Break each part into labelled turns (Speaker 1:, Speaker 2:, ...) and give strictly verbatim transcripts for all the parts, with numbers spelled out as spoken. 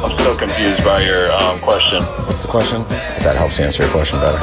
Speaker 1: I'm still confused by your um, question.
Speaker 2: What's the question? That helps answer your question better.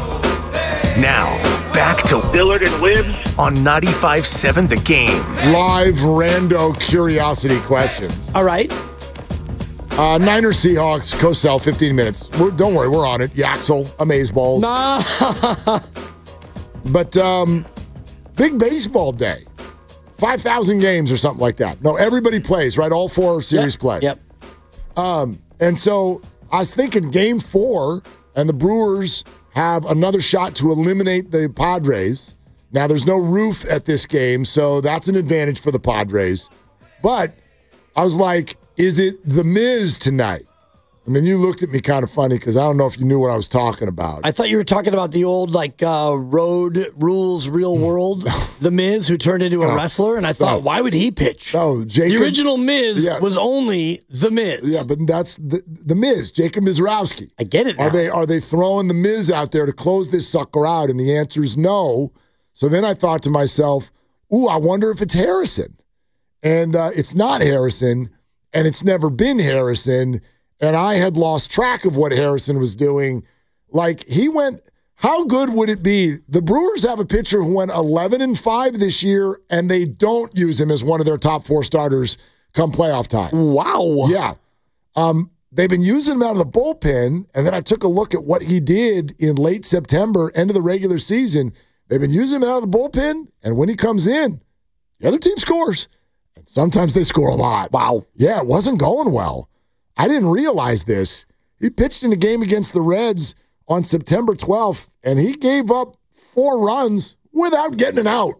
Speaker 3: Now, back to
Speaker 1: Dillard and Wibbs
Speaker 3: on ninety-five point seven The Game.
Speaker 4: Live rando curiosity questions.
Speaker 5: All right.
Speaker 4: Uh, Niners Seahawks, Cosell, fifteen minutes. We're, don't worry, we're on it. Yaxel, Amazeballs.
Speaker 5: Nah.
Speaker 4: But um, big baseball day. five thousand games or something like that. No, everybody plays, right? All four series
Speaker 5: yep.
Speaker 4: play.
Speaker 5: Yep.
Speaker 4: Um, and so I was thinking game four, and the Brewers have another shot to eliminate the Padres. Now, there's no roof at this game, so that's an advantage for the Padres. But I was like, is it The Miz tonight? And then you looked at me kind of funny because I don't know if you knew what I was talking about.
Speaker 5: I thought you were talking about the old like uh, Road Rules Real World, The Miz, who turned into a
Speaker 4: No.
Speaker 5: wrestler, and I thought,
Speaker 4: No.
Speaker 5: why would he pitch?
Speaker 4: No, Jacob,
Speaker 5: the original Miz
Speaker 4: Yeah.
Speaker 5: was only The Miz.
Speaker 4: Yeah, but that's the, the Miz, Jacob Mizrowski.
Speaker 5: I get it now.
Speaker 4: Are they are they throwing the Miz out there to close this sucker out? And the answer is no. So then I thought to myself, ooh, I wonder if it's Harrison. And uh, it's not Harrison, and it's never been Harrison. And I had lost track of what Harrison was doing. Like, he went, how good would it be? The Brewers have a pitcher who went eleven and five this year, and they don't use him as one of their top four starters come playoff time.
Speaker 5: Wow.
Speaker 4: Yeah. Um, they've been using him out of the bullpen, and then I took a look at what he did in late September, end of the regular season. They've been using him out of the bullpen, and when he comes in, the other team scores. And sometimes they score a lot.
Speaker 5: Wow.
Speaker 4: Yeah, it wasn't going well. I didn't realize this. He pitched in a game against the Reds on September twelfth, and he gave up four runs without getting an out.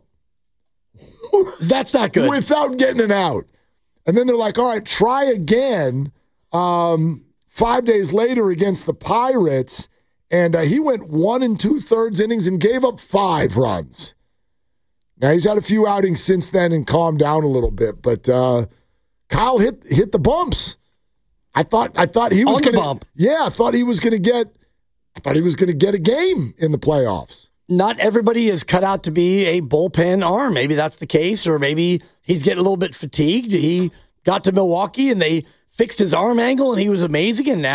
Speaker 5: That's not good.
Speaker 4: Without getting an out. And then they're like, all right, try again um, five days later against the Pirates, and uh, he went one and two-thirds innings and gave up five runs. Now, he's had a few outings since then and calmed down a little bit, but uh, Kyle hit hit the bumps. I thought I thought he was
Speaker 5: On the
Speaker 4: going to
Speaker 5: bump.
Speaker 4: Yeah, I thought he was going to get I thought he was going to get a game in the playoffs.
Speaker 5: Not everybody is cut out to be a bullpen arm. Maybe that's the case, or maybe he's getting a little bit fatigued. He got to Milwaukee and they fixed his arm angle and he was amazing, and now